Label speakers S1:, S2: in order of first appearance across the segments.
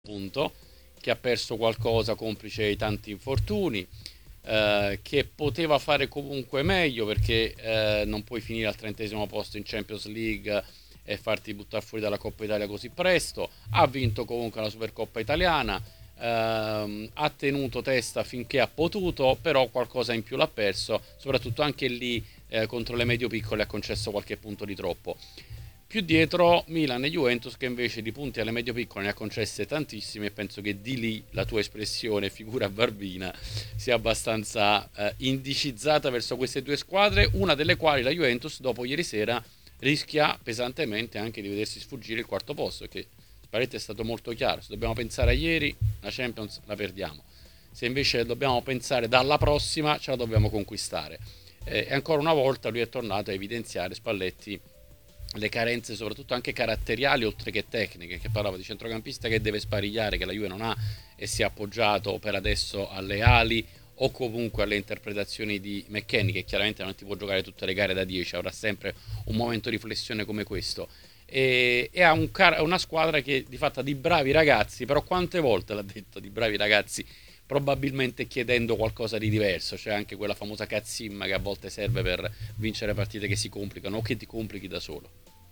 S1: punto, che ha perso qualcosa complice i tanti infortuni, che poteva fare comunque meglio perché non puoi finire al 30° posto in Champions League e farti buttare fuori dalla Coppa Italia così presto. Ha vinto comunque la Supercoppa italiana, ha tenuto testa finché ha potuto, però qualcosa in più l'ha perso, soprattutto anche lì contro le medio-piccole ha concesso qualche punto di troppo. Più dietro Milan e Juventus che invece di punti alle medio-piccole ne ha concesse tantissime e penso che di lì la tua espressione figura barbina sia abbastanza indicizzata verso queste due squadre, una delle quali, la Juventus, dopo ieri sera rischia pesantemente anche di vedersi sfuggire il quarto posto, perché Spalletti è stato molto chiaro: se dobbiamo pensare a ieri, la Champions la perdiamo, se invece dobbiamo pensare dalla prossima, ce la dobbiamo conquistare. E ancora una volta lui è tornato a evidenziare, Spalletti, le carenze soprattutto anche caratteriali oltre che tecniche, che parlava di centrocampista che deve sparigliare, che la Juve non ha, e si è appoggiato per adesso alle ali o comunque alle interpretazioni di McKennie, che chiaramente non ti può giocare tutte le gare da 10, avrà sempre un momento di flessione come questo, e ha una squadra che di fatto ha di bravi ragazzi, però quante volte l'ha detto di bravi ragazzi, probabilmente chiedendo qualcosa di diverso. C'è anche quella famosa cazzimma che a volte serve per vincere partite che si complicano o che ti complichi da solo.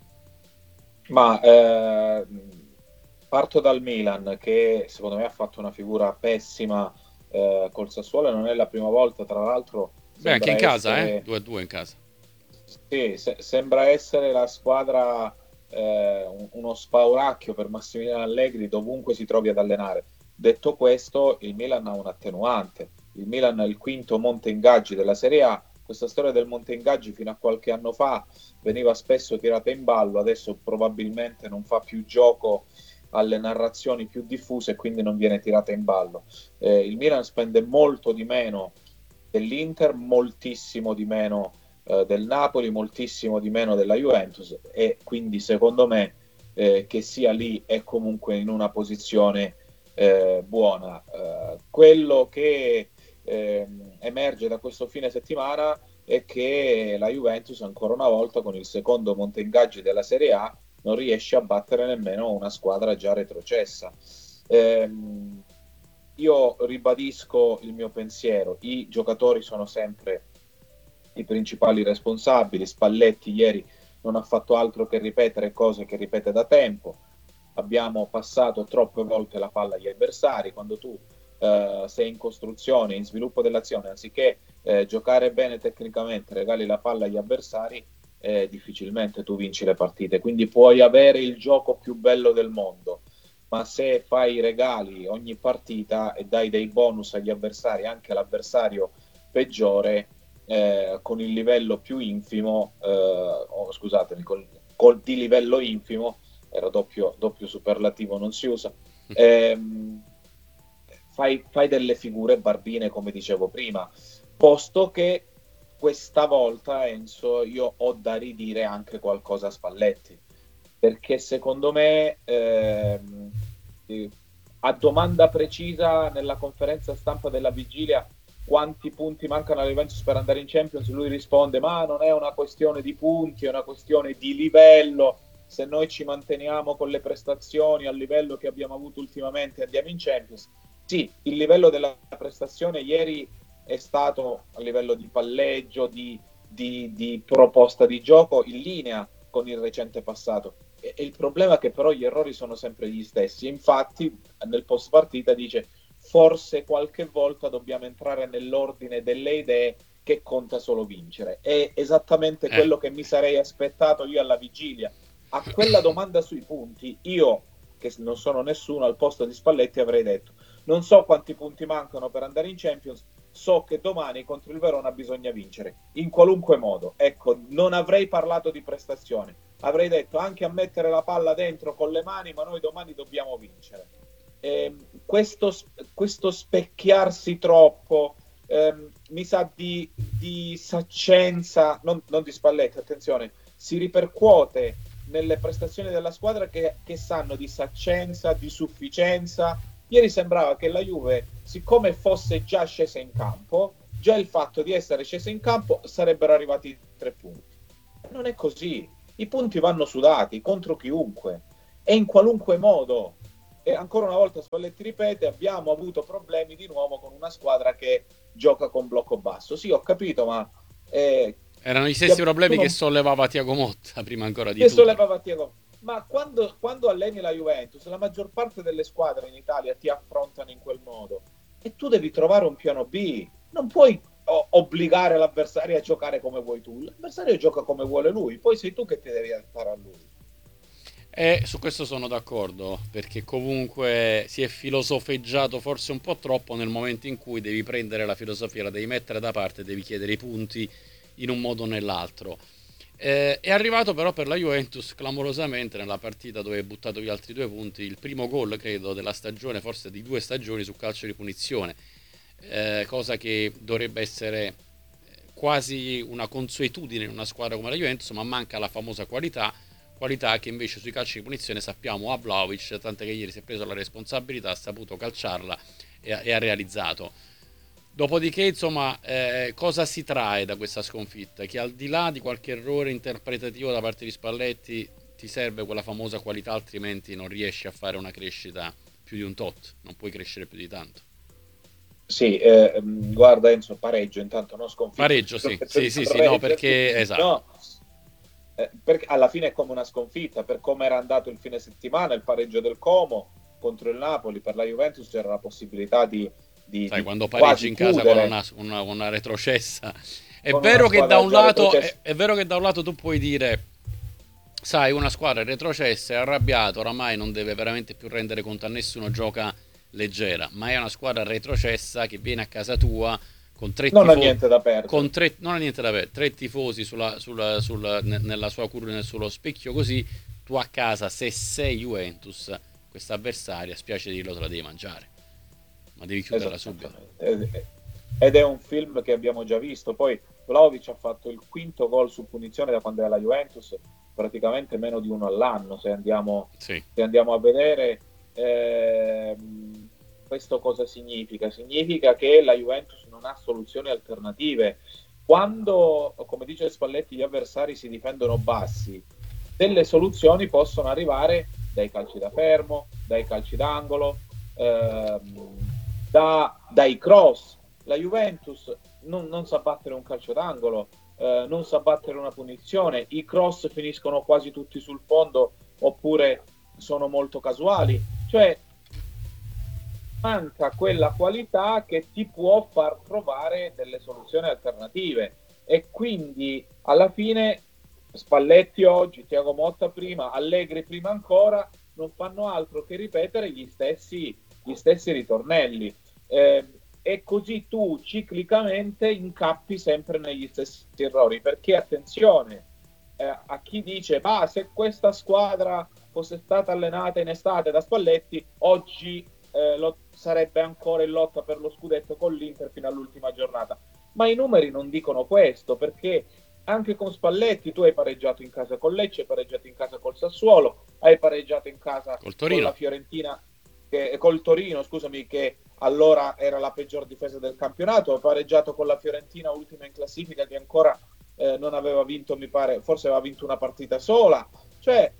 S2: Ma parto dal Milan che secondo me ha fatto una figura pessima col Sassuolo, e non è la prima volta, tra l'altro
S1: Beh, anche
S2: sembra
S1: in casa,
S2: essere,
S1: 2-2 in casa.
S2: sì, sembra essere la squadra, uno spauracchio per Massimiliano Allegri dovunque si trovi ad allenare. Detto questo, il Milan ha un attenuante. Il Milan è il quinto monte ingaggi della Serie A. Questa storia del monte ingaggi fino a qualche anno fa veniva spesso tirata in ballo, adesso probabilmente non fa più gioco alle narrazioni più diffuse e quindi non viene tirata in ballo. Il Milan spende molto di meno dell'Inter, moltissimo di meno del Napoli, moltissimo di meno della Juventus, e quindi secondo me che sia lì è comunque in una posizione buona. Quello che emerge da questo fine settimana è che la Juventus ancora una volta con il secondo monte ingaggi della Serie A non riesce a battere nemmeno una squadra già retrocessa. Ehm, io ribadisco il mio pensiero: i giocatori sono sempre i principali responsabili. Spalletti ieri non ha fatto altro che ripetere cose che ripete da tempo. Abbiamo passato troppe volte la palla agli avversari. Quando tu sei in costruzione, in sviluppo dell'azione, anziché giocare bene tecnicamente, regali la palla agli avversari, difficilmente tu vinci le partite. Quindi puoi avere il gioco più bello del mondo, ma se fai i regali ogni partita e dai dei bonus agli avversari, anche all'avversario peggiore, con il livello più infimo, scusatemi, di livello infimo, era doppio superlativo, non si usa, ehm, fai delle figure barbine, come dicevo prima, posto che questa volta, Enzo, io ho da ridire anche qualcosa a Spalletti, perché secondo me, a domanda precisa nella conferenza stampa della vigilia quanti punti mancano alla Juventus per andare in Champions, lui risponde: ma non è una questione di punti, è una questione di livello. Se noi ci manteniamo con le prestazioni al livello che abbiamo avuto ultimamente andiamo in Champions. Sì, il livello della prestazione ieri è stato a livello di palleggio, di proposta di gioco in linea con il recente passato. E il problema è che però gli errori sono sempre gli stessi. Infatti nel post partita dice: forse qualche volta dobbiamo entrare nell'ordine delle idee, che conta solo vincere. È esattamente
S1: Eh,
S2: quello che mi sarei aspettato io alla vigilia. A quella domanda sui punti, io, che non sono nessuno, al posto di Spalletti avrei detto: non so quanti punti mancano per andare in Champions, so che domani contro il Verona bisogna vincere, in qualunque modo. Ecco, non avrei parlato di prestazione, avrei detto anche a mettere la palla dentro con le mani, ma noi domani dobbiamo vincere. Questo, questo specchiarsi troppo mi sa di saccenza, non di Spalletti, attenzione, si ripercuote nelle prestazioni della squadra che sanno di saccenza, di sufficienza. Ieri sembrava che la Juve, siccome fosse già scesa in campo, già il fatto di essere scesa in campo sarebbero arrivati 3 punti. Non è così. I punti vanno sudati contro chiunque e in qualunque modo. E ancora una volta Spalletti ripete: abbiamo avuto problemi di nuovo con una squadra che gioca con blocco basso. Sì, ho capito, ma
S1: Erano gli stessi problemi che
S2: non
S1: sollevava Thiago Motta prima ancora di
S2: che
S1: tutto.
S2: sollevava Thiago. Ma quando alleni la Juventus, la maggior parte delle squadre in Italia ti affrontano in quel modo e tu devi trovare un piano B. Non puoi obbligare l'avversario a giocare come vuoi tu. L'avversario gioca come vuole lui, poi sei tu che ti devi adattare a lui.
S1: E su questo sono d'accordo, perché comunque si è filosofeggiato forse un po' troppo nel momento in cui devi prendere la filosofia, la devi mettere da parte, devi chiedere i punti in un modo o nell'altro. È arrivato però per la Juventus clamorosamente nella partita dove ha buttato via altri 2 punti, il primo gol credo della stagione, forse di 2 stagioni su calcio di punizione, cosa che dovrebbe essere quasi una consuetudine in una squadra come la Juventus, ma manca la famosa qualità che invece sui calci di punizione sappiamo a Vlahovic, tant'è che ieri si è preso la responsabilità, ha saputo calciarla e ha realizzato. Dopodiché, insomma, cosa si trae da questa sconfitta? Che al di là di qualche errore interpretativo da parte di Spalletti, ti serve quella famosa qualità, altrimenti non riesci a fare una crescita più di un tot, non puoi crescere più di tanto.
S2: Sì, guarda Enzo, pareggio intanto, non sconfitta.
S1: Pareggio, sì, sì, no, perché esatto.
S2: No, perché alla fine è come una sconfitta, per come era andato il fine settimana, il pareggio del Como contro il Napoli, per la Juventus c'era la possibilità
S1: Sai,
S2: di
S1: quando pareggi in casa con
S2: chiudere
S1: una retrocessa, è
S2: con una
S1: vero che da
S2: squadra
S1: un
S2: già
S1: lato
S2: retrocessa.
S1: è vero che da un lato tu puoi dire, sai, una squadra è retrocessa, è arrabbiato, oramai non deve veramente più rendere conto a nessuno, gioca leggera, ma è una squadra retrocessa che viene a casa tua con tre
S2: Non ha
S1: tifosi,
S2: niente da perdere.
S1: non ha niente da perdere, 3 tifosi nella sua curva, sullo specchio, così tu a casa, se sei Juventus, questa avversaria, spiace dirlo, te la devi mangiare, ma devi chiuderla subito.
S2: Ed è un film che abbiamo già visto. Poi Vlahovic ha fatto il quinto gol su punizione da quando è alla Juventus, praticamente meno di uno all'anno, se andiamo,
S1: Sì.
S2: se andiamo a vedere. Questo cosa significa? Significa che la Juventus non ha soluzioni alternative. Quando, come dice Spalletti, gli avversari si difendono bassi, delle soluzioni possono arrivare dai calci da fermo, dai calci d'angolo, dai cross. La Juventus non sa battere un calcio d'angolo, non sa battere una punizione, i cross finiscono quasi tutti sul fondo oppure sono molto casuali, cioè manca quella qualità che ti può far trovare delle soluzioni alternative, e quindi alla fine Spalletti oggi, Thiago Motta prima, Allegri prima ancora, non fanno altro che ripetere gli stessi ritornelli, e così tu ciclicamente incappi sempre negli stessi errori, perché attenzione, a chi dice ma se questa squadra fosse stata allenata in estate da Spalletti oggi sarebbe ancora in lotta per lo scudetto con l'Inter fino all'ultima giornata, ma i numeri non dicono questo, perché anche con Spalletti tu hai pareggiato in casa con Lecce, hai pareggiato in casa col Sassuolo, hai pareggiato in casa con la Fiorentina, col Torino, scusami, che allora era la peggior difesa del campionato, hai pareggiato con la Fiorentina ultima in classifica che ancora non aveva vinto, mi pare, forse aveva vinto una partita sola, cioè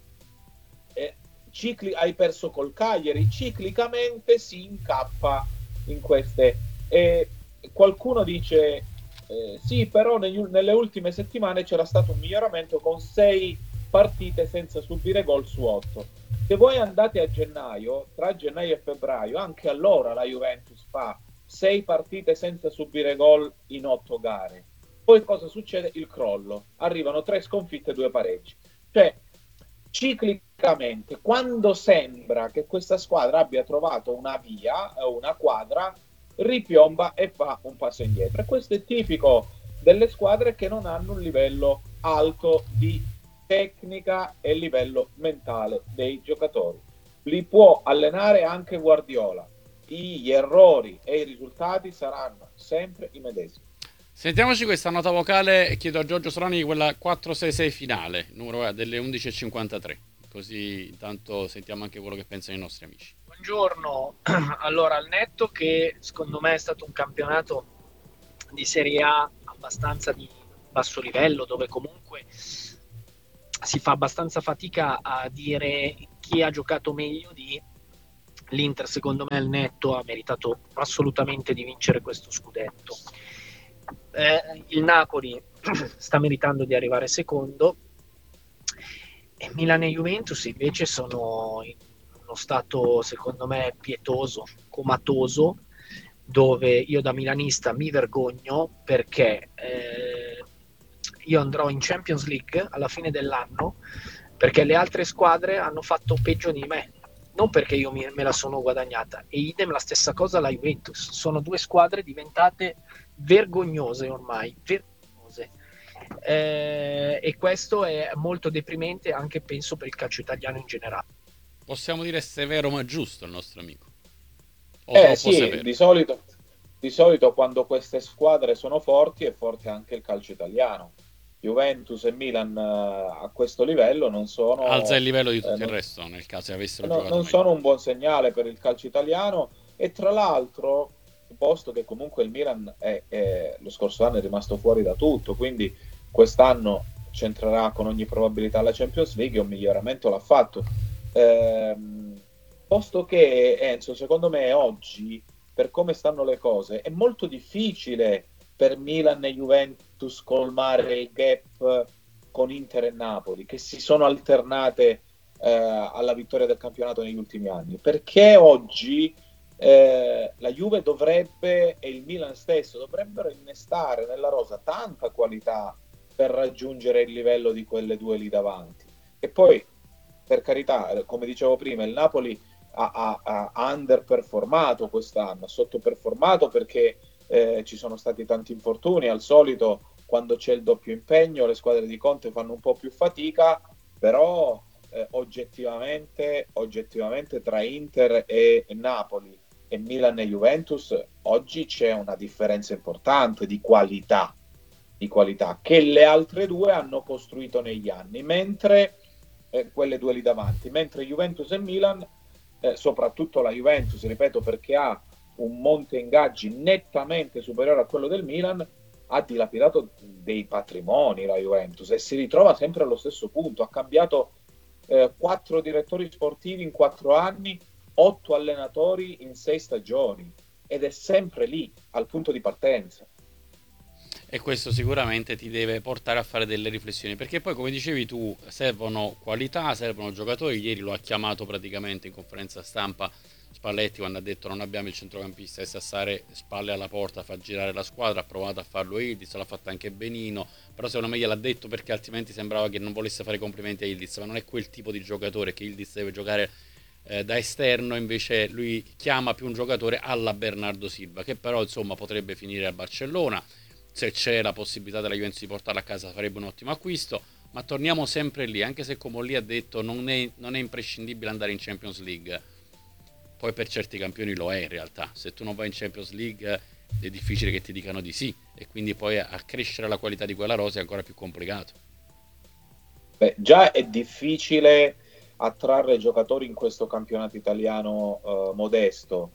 S2: hai perso col Cagliari, ciclicamente si incappa in queste, e qualcuno dice sì, però nelle ultime settimane c'era stato un miglioramento con 6 partite senza subire gol su 8. Se voi andate a gennaio, tra gennaio e febbraio, anche allora la Juventus fa 6 partite senza subire gol in 8 gare. Poi cosa succede? Il crollo. Arrivano 3 sconfitte e 2 pareggi. Cioè, ciclicamente, quando sembra che questa squadra abbia trovato una via, una quadra, ripiomba e fa un passo indietro. E questo è tipico delle squadre che non hanno un livello alto di tecnica e livello mentale dei giocatori. Li può allenare anche Guardiola, gli errori e i risultati saranno sempre i medesimi.
S1: Sentiamoci questa nota vocale e chiedo a Giorgio Solani quella 466 finale, numero delle 11.53, così intanto sentiamo anche quello che pensano i nostri amici.
S3: Buongiorno, allora al netto che secondo me è stato un campionato di Serie A abbastanza di basso livello, dove comunque si fa abbastanza fatica a dire chi ha giocato meglio di L'Inter, secondo me, al netto ha meritato assolutamente di vincere questo scudetto. Il Napoli sta meritando di arrivare secondo, e Milan e Juventus invece sono in uno stato, secondo me, pietoso, comatoso, dove io da milanista mi vergogno, perché io andrò in Champions League alla fine dell'anno perché le altre squadre hanno fatto peggio di me, non perché io me la sono guadagnata. E idem la stessa cosa la Juventus. Sono due squadre diventate vergognose ormai, vergognose. E questo è molto deprimente anche, penso, per il calcio italiano in generale.
S1: Possiamo dire severo ma giusto il nostro amico, o troppo
S2: sì,
S1: severo?
S2: di solito quando queste squadre sono forti è forte anche il calcio italiano. Juventus e Milan a questo livello non sono,
S1: Alza il livello di tutto il
S2: non,
S1: resto nel caso avessero giocato
S2: non
S1: meglio.
S2: sono un buon segnale per il calcio italiano. E tra l'altro, posto che comunque il Milan lo scorso anno è rimasto fuori da tutto, quindi quest'anno c'entrerà con ogni probabilità la Champions League e un miglioramento l'ha fatto. Posto che Enzo, secondo me oggi, per come stanno le cose, è molto difficile per Milan e Juventus colmare il gap con Inter e Napoli, che si sono alternate alla vittoria del campionato negli ultimi anni, perché oggi la Juve dovrebbe, e il Milan stesso, dovrebbero innestare nella rosa tanta qualità per raggiungere il livello di quelle due lì davanti. E poi, per carità, come dicevo prima, il Napoli ha underperformato quest'anno, ha sottoperformato perché ci sono stati tanti infortuni. Al solito, quando c'è il doppio impegno, le squadre di Conte fanno un po' più fatica, però oggettivamente tra Inter e Napoli e Milan e Juventus oggi c'è una differenza importante di qualità che le altre due hanno costruito negli anni, mentre quelle due lì davanti, mentre Juventus e Milan, soprattutto la Juventus, ripeto, perché ha un monte ingaggi nettamente superiore a quello del Milan, ha dilapidato dei patrimoni la Juventus e si ritrova sempre allo stesso punto. Ha cambiato 4 direttori sportivi in 4 anni, 8 allenatori in 6 stagioni, ed è sempre lì al punto di partenza.
S1: E questo sicuramente ti deve portare a fare delle riflessioni, perché poi, come dicevi tu, servono qualità, servono giocatori. Ieri lo ha chiamato praticamente in conferenza stampa Spalletti quando ha detto non abbiamo il centrocampista e sa stare spalle alla porta, fa girare la squadra. Ha provato a farlo Ildiz, l'ha fatto anche benino, però secondo me gliel'ha detto perché altrimenti sembrava che non volesse fare complimenti a Ildiz, ma non è quel tipo di giocatore che Ildiz deve giocare da esterno. Invece lui chiama più un giocatore alla Bernardo Silva, che però insomma potrebbe finire al Barcellona. Se c'è la possibilità della Juventus di portarla a casa sarebbe un ottimo acquisto, ma torniamo sempre lì, anche se come lì ha detto non è imprescindibile andare in Champions League. Poi per certi campioni lo è in realtà, se tu non vai in Champions League è difficile che ti dicano di sì, e quindi poi accrescere la qualità di quella rosa è ancora più complicato.
S2: Beh, già è difficile attrarre giocatori in questo campionato italiano modesto,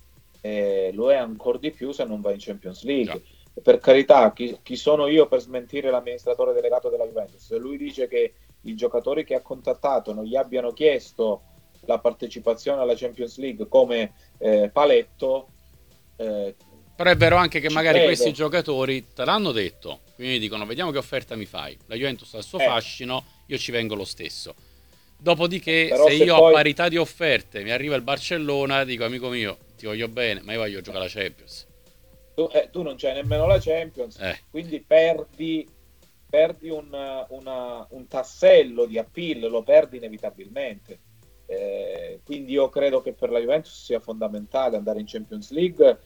S2: lo è ancora di più se non vai in Champions League.
S1: Già.
S2: Per carità, chi sono io per smentire l'amministratore delegato della Juventus? Se lui dice che i giocatori che ha contattato non gli abbiano chiesto la partecipazione alla Champions League come paletto,
S1: però è vero anche che magari
S2: credo.
S1: questi giocatori te l'hanno detto, quindi dicono vediamo che offerta mi fai, la Juventus ha il suo fascino, io ci vengo lo stesso. Dopodiché
S2: Però
S1: se io
S2: poi...
S1: a parità di offerte mi arriva il Barcellona, dico amico mio, ti voglio bene, ma io voglio giocare la Champions.
S2: Tu non c'hai nemmeno la Champions, quindi perdi un tassello di appeal, lo perdi inevitabilmente. Quindi io credo che per la Juventus sia fondamentale andare in Champions League,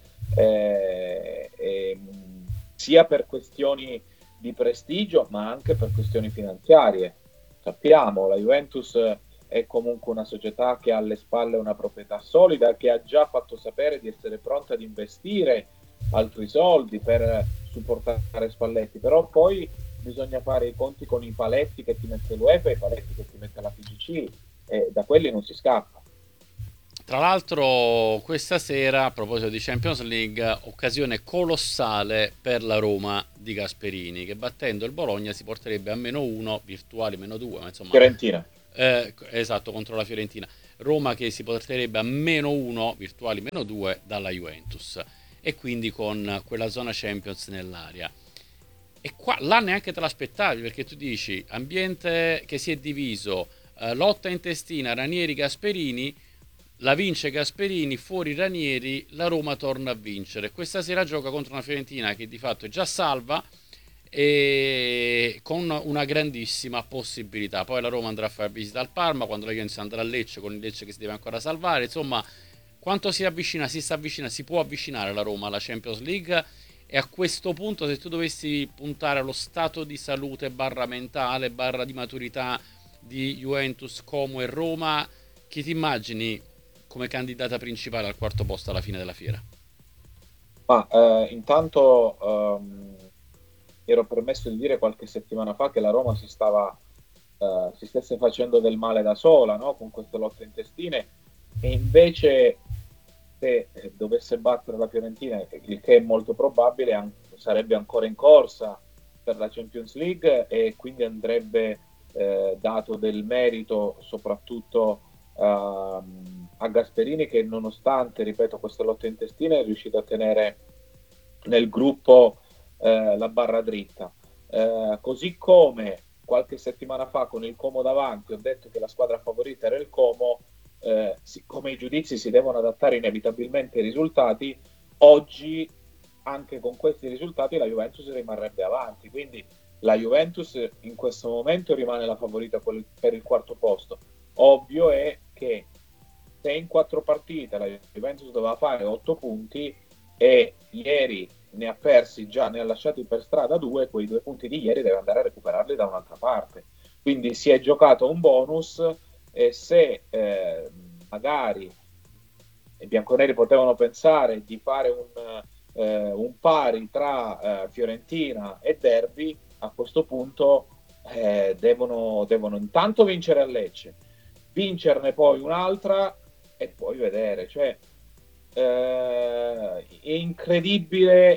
S2: sia per questioni di prestigio ma anche per questioni finanziarie. Sappiamo, la Juventus è comunque una società che ha alle spalle una proprietà solida, che ha già fatto sapere di essere pronta ad investire altri soldi per supportare Spalletti, però poi bisogna fare i conti con i paletti che ti mette l'UEFA e i paletti che ti mette la FIGC, e da quelli non si scappa.
S1: Tra l'altro questa sera, a proposito di Champions League, occasione colossale per la Roma di Gasperini, che battendo il Bologna si porterebbe a -1, virtuali -2, ma insomma
S2: Fiorentina.
S1: Esatto, contro la Fiorentina. Roma che si porterebbe a -1, virtuali -2 dalla Juventus, e quindi con quella zona Champions nell'aria. E là neanche te l'aspettavi, perché tu dici ambiente che si è diviso, lotta intestina Ranieri-Gasperini, la vince Gasperini, fuori Ranieri, la Roma torna a vincere. Questa sera gioca contro una Fiorentina che di fatto è già salva e con una grandissima possibilità. Poi la Roma andrà a fare visita al Parma, quando la Juventus andrà a Lecce, con il Lecce che si deve ancora salvare. Insomma, quanto si avvicina, si può avvicinare la Roma alla Champions League. E a questo punto, se tu dovessi puntare allo stato di salute barra mentale, barra di maturità di Juventus, Como e Roma, chi ti immagini come candidata principale al quarto posto alla fine della fiera?
S2: Ma intanto ero permesso di dire qualche settimana fa che la Roma si stesse facendo del male da sola, no? Con queste lotte intestine, e invece se dovesse battere la Fiorentina, il che è molto probabile, sarebbe ancora in corsa per la Champions League, e quindi andrebbe dato del merito soprattutto a Gasperini, che nonostante, ripeto, queste lotte intestine è riuscito a tenere nel gruppo la barra dritta, così come qualche settimana fa con il Como davanti ho detto che la squadra favorita era il Como. Siccome i giudizi si devono adattare inevitabilmente ai risultati, oggi anche con questi risultati la Juventus rimarrebbe avanti, quindi la Juventus in questo momento rimane la favorita per il quarto posto. Ovvio è che se in 4 partite la Juventus doveva fare 8 punti e ieri ne ha lasciati per strada 2, quei 2 punti di ieri deve andare a recuperarli da un'altra parte, quindi si è giocato un bonus. E se magari i bianconeri potevano pensare di fare un pari tra Fiorentina e Derby, a questo punto devono intanto vincere a Lecce, vincerne poi un'altra e poi vedere. Cioè, è incredibile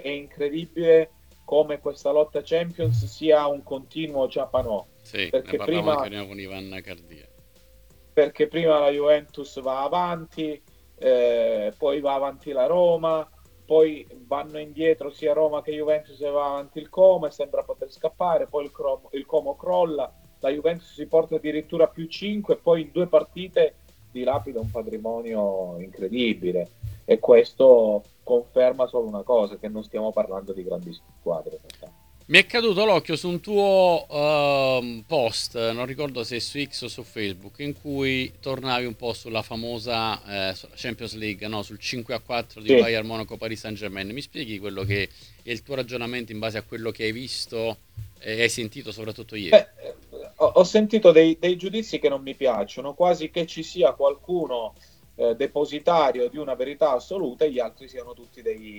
S2: come questa lotta Champions sia un continuo ciapanò.
S1: Sì,
S2: perché
S1: ne
S2: prima
S1: anche con Ivan Cardia.
S2: Perché prima la Juventus va avanti, poi va avanti la Roma, poi vanno indietro sia Roma che Juventus e va avanti il Como e sembra poter scappare, poi il Como crolla, la Juventus si porta addirittura più 5 e poi in 2 partite dilapida un patrimonio incredibile, e questo conferma solo una cosa, che non stiamo parlando di grandi squadre.
S1: Mi è caduto l'occhio su un tuo post, non ricordo se su X o su Facebook, in cui tornavi un po' sulla famosa Champions League, no? Sul 5-4 di Bayern Monaco Paris Saint-Germain. Mi spieghi quello che è il tuo ragionamento in base a quello che hai visto e hai sentito soprattutto ieri?
S2: Ho sentito dei giudizi che non mi piacciono, quasi che ci sia qualcuno depositario di una verità assoluta e gli altri siano tutti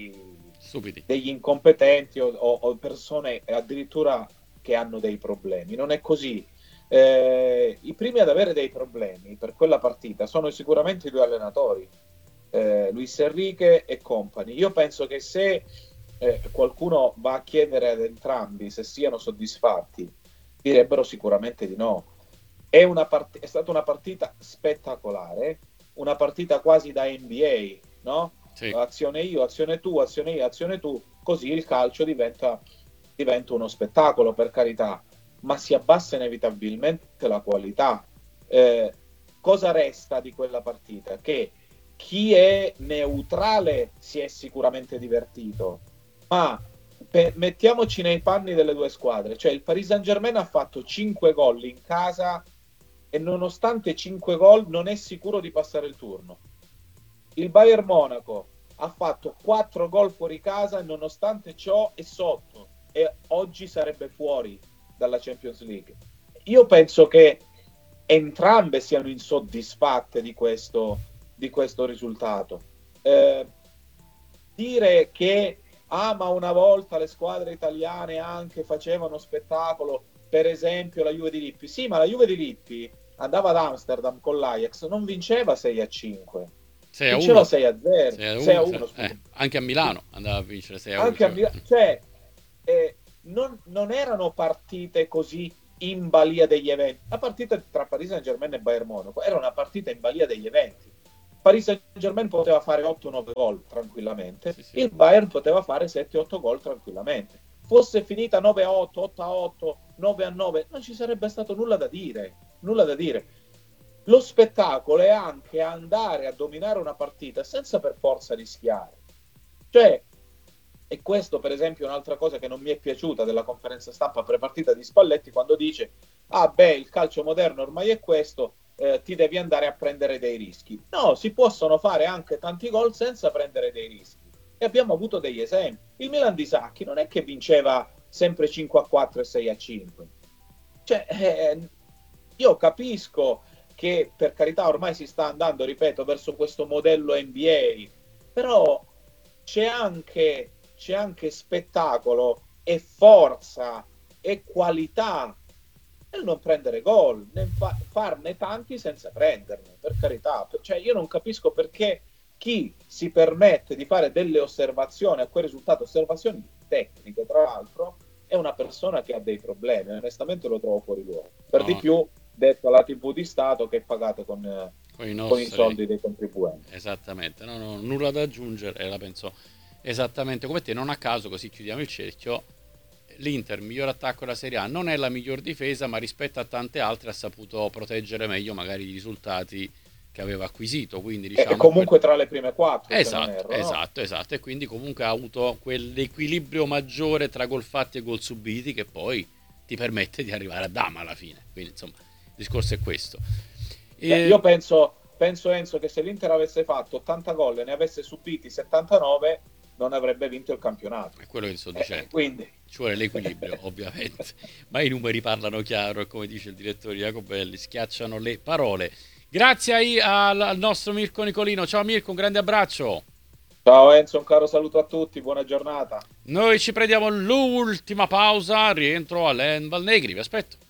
S2: degli incompetenti o persone addirittura che hanno dei problemi. Non è così. I primi ad avere dei problemi per quella partita sono sicuramente i 2 allenatori, Luis Enrique e compagni. Io penso che se qualcuno va a chiedere ad entrambi se siano soddisfatti, direbbero sicuramente di no. È stata una partita spettacolare, una partita quasi da NBA, no? Sì. Azione io, azione tu, azione io, azione tu, così il calcio diventa uno spettacolo, per carità, ma si abbassa inevitabilmente la qualità. Cosa resta di quella partita? Che chi è neutrale si è sicuramente divertito, ma mettiamoci nei panni delle 2 squadre. Cioè, il Paris Saint-Germain ha fatto 5 gol in casa e nonostante 5 gol non è sicuro di passare il turno. Il Bayern Monaco ha fatto 4 gol fuori casa e nonostante ciò è sotto e oggi sarebbe fuori dalla Champions League. Io penso che entrambe siano insoddisfatte di questo risultato. Dire che ma una volta le squadre italiane anche facevano spettacolo, per esempio la Juve di Lippi. Sì, ma la Juve di Lippi andava ad Amsterdam con l'Ajax, non vinceva 6-5, vinceva 6-0, 6-1.
S1: Anche a Milano andava a vincere 6-1.
S2: Anche a Milano, cioè non erano partite così in balia degli eventi. La partita tra Paris Saint-Germain e Bayern Monaco era una partita in balia degli eventi. Paris Saint-Germain poteva fare 8-9 gol tranquillamente, sì. Il Bayern poteva fare 7-8 gol tranquillamente. Fosse finita 9-8, 8-8, 9-9, non ci sarebbe stato nulla da dire. Lo spettacolo è anche andare a dominare una partita senza per forza rischiare. Cioè, e questo per esempio è un'altra cosa che non mi è piaciuta della conferenza stampa pre-partita di Spalletti, quando dice il calcio moderno ormai è questo, ti devi andare a prendere dei rischi. No, si possono fare anche tanti gol senza prendere dei rischi, e abbiamo avuto degli esempi. Il Milan di Sacchi non è che vinceva sempre 5-4 e 6-5. Cioè, io capisco che per carità ormai si sta andando, ripeto, verso questo modello NBA, però c'è anche spettacolo e forza e qualità nel non prendere gol, nel farne tanti senza prenderne, per carità. Cioè, io non capisco perché chi si permette di fare delle osservazioni a quel risultato, osservazioni tecniche tra l'altro, è una persona che ha dei problemi. Onestamente lo trovo fuori luogo, di più detto alla TV di Stato che è pagata con i soldi dei contribuenti.
S1: Esattamente, no, nulla da aggiungere, la penso esattamente come te. Non a caso, così chiudiamo il cerchio, l'Inter, miglior attacco della Serie A, non è la miglior difesa, ma rispetto a tante altre ha saputo proteggere meglio magari i risultati che aveva acquisito, quindi diciamo
S2: comunque tra le prime 4.
S1: Esatto, e quindi comunque ha avuto quell'equilibrio maggiore tra gol fatti e gol subiti che poi ti permette di arrivare a Dama alla fine. Quindi insomma il discorso è questo.
S2: Io penso Enzo che se l'Inter avesse fatto 80 gol e ne avesse subiti 79 non avrebbe vinto il campionato.
S1: È quello che sto dicendo.
S2: Quindi
S1: ci vuole l'equilibrio ovviamente, ma i numeri parlano chiaro e come dice il direttore Jacobelli schiacciano le parole. Grazie al nostro Mirko Nicolino. Ciao Mirko, un grande abbraccio.
S2: Ciao Enzo, un caro saluto a tutti, buona giornata.
S1: Noi ci prendiamo l'ultima pausa, rientro all'En Valnegri, vi aspetto.